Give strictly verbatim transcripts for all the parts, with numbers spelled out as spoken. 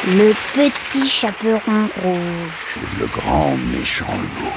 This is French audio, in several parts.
Le petit chaperon rouge. Le grand méchant loup.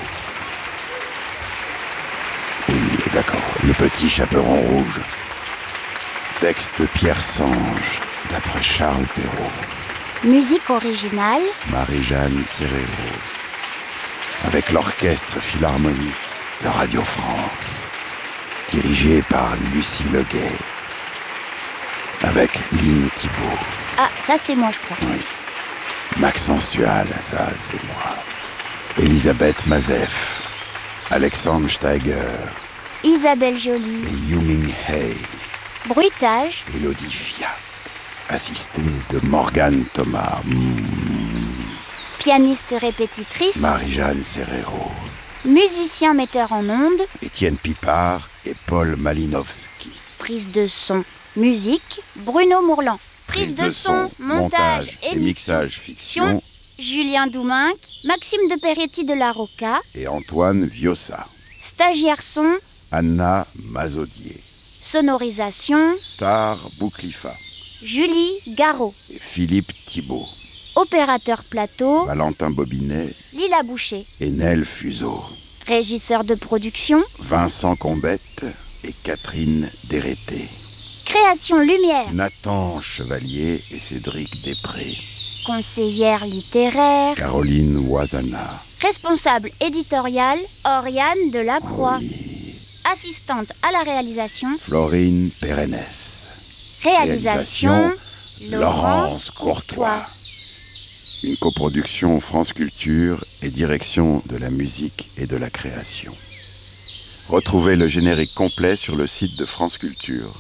Oui, d'accord, le petit chaperon rouge. Texte de Pierre Sange, d'après Charles Perrault. Musique originale, Marie-Jeanne Serrero. Avec l'orchestre philharmonique de Radio France. Dirigé par Lucie Leguet. Avec Lynn Thibault. Ah, ça c'est moi je crois. Oui. Maxence Tual, ça c'est moi. Elisabeth Mazef. Alexandre Steiger. Isabelle Joly. Et Yu-Ming Hay. Bruitage, Élodie Fiat. Assistée de Morgane Thomas. Mmh. pianiste répétitrice, Marie-Jeanne Serrero. musicien metteur en ondes, Étienne Pipard et Paul Malinowski. prise de son, musique, Bruno Mourlan. Prise de son, montage et mixage fiction, Julien Douminc, Maxime de Peretti de la Rocca et Antoine Viossa. Stagiaire son, Anna Mazodier. sonorisation, Tar Bouklifa Julie Garot. et Philippe Thibault. Opérateur plateau, Valentin Bobinet Lila Boucher. et Nel Fuseau. Régisseur de production, Vincent Combette et Catherine Dérété. création lumière, Nathan Chevalier et Cédric Després. conseillère littéraire, Caroline Ouazana. responsable éditorial, Oriane Delacroix. Oui. Assistante à la réalisation, Florine Pérennes. réalisation, Laurence Courtois. Une coproduction France Culture et direction de la musique et de la création. Retrouvez le générique complet sur le site de France Culture.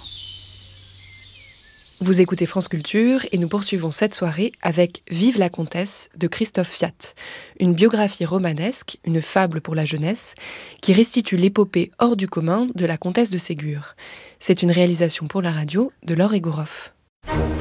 Vous écoutez France Culture et nous poursuivons cette soirée avec Vive la Comtesse de Christophe Fiat, une biographie romanesque, une fable pour la jeunesse, qui restitue l'épopée hors du commun de la comtesse de Ségur. C'est une réalisation pour la radio de Laure Egoroff.